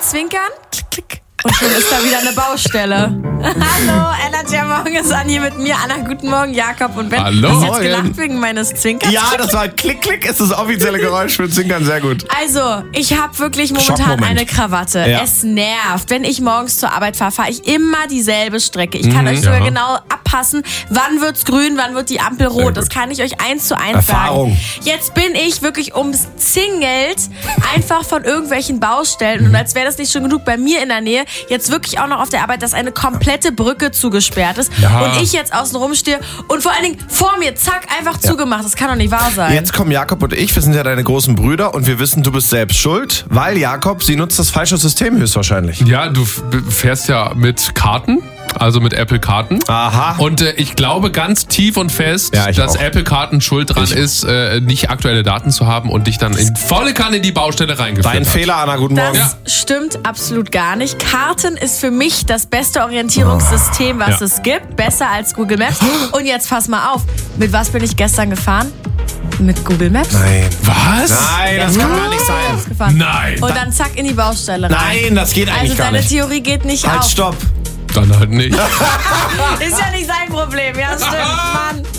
zwinkern, klick, klick. Und schon ist da wieder eine Baustelle. Hallo, Energy am Morgen ist Anni mit mir. Anna, guten Morgen, Jakob und Ben. Hallo. Hast du jetzt gelacht wegen meines Zwinkerns? Ja, das war Klick-Klick, ist das offizielle Geräusch für Zwinkern, sehr gut. Also, ich habe wirklich momentan Schockmoment. eine Krawatte. Ja. Es nervt. Wenn ich morgens zur Arbeit fahre, fahre ich immer dieselbe Strecke. Ich kann euch sogar genau abpassen, wann wird's grün, wann wird die Ampel rot. Das kann ich euch 1:1 Erfahrung. sagen. Jetzt bin ich wirklich umzingelt einfach von irgendwelchen Baustellen. Und als wäre das nicht schon genug bei mir in der Nähe, jetzt wirklich auch noch auf der Arbeit, dass eine komplette Brücke zugesperrt ist. Ja. Und ich jetzt außen rum stehe und vor allen Dingen vor mir, zack, einfach zugemacht. Das kann doch nicht wahr sein. Jetzt kommen Jakob und ich, wir sind ja deine großen Brüder und wir wissen, du bist selbst schuld, weil Jakob, sie nutzt das falsche System höchstwahrscheinlich. Ja, du fährst ja mit Karten, also mit Apple-Karten. Aha. Und ich glaube ganz tief und fest, Ja, ich dass auch. Apple-Karten schuld dran ist, nicht aktuelle Daten zu haben und dich dann in volle Kanne in die Baustelle reingeführt Dein hat. Fehler, Anna, guten Morgen. Das stimmt absolut gar nicht. Karten ist für mich das beste Orientierungssystem, was es gibt. Besser als Google Maps. Und jetzt pass mal auf. Mit was bin ich gestern gefahren? Mit Google Maps. Nein. Was? Nein, das kann gar nicht sein. Gefahren. Nein. Und dann zack in die Baustelle rein. Nein, das geht Also eigentlich gar deine nicht. Theorie geht nicht Halt, auf. stopp. Dann halt nicht. Ist ja nicht sein Problem. Ja, stimmt. Mann.